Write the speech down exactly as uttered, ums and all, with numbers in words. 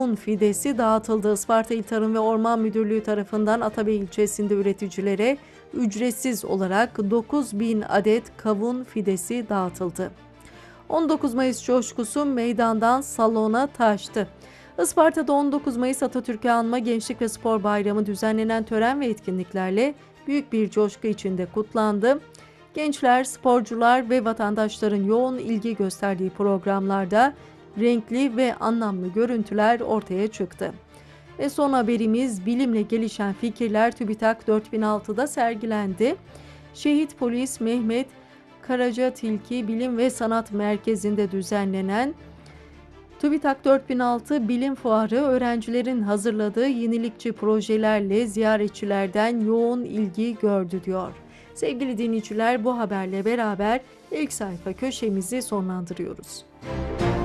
Un fidesi dağıtıldı. Isparta İl Tarım ve Orman Müdürlüğü tarafından Atabey ilçesinde üreticilere ücretsiz olarak dokuz bin adet kavun fidesi dağıtıldı. on dokuz Mayıs coşkusu meydandan salona taştı. Isparta'da on dokuz Mayıs Atatürk'ü anma Gençlik ve Spor Bayramı düzenlenen tören ve etkinliklerle büyük bir coşku içinde kutlandı. Gençler, sporcular ve vatandaşların yoğun ilgi gösterdiği programlarda renkli ve anlamlı görüntüler ortaya çıktı. Ve son haberimiz, bilimle gelişen fikirler TÜBİTAK dört bin altıda sergilendi. Şehit Polis Mehmet Karacatilki Bilim ve Sanat Merkezi'nde düzenlenen TÜBİTAK dört bin altı Bilim Fuarı öğrencilerin hazırladığı yenilikçi projelerle ziyaretçilerden yoğun ilgi gördü diyor. Sevgili dinleyiciler, bu haberle beraber ilk sayfa köşemizi sonlandırıyoruz.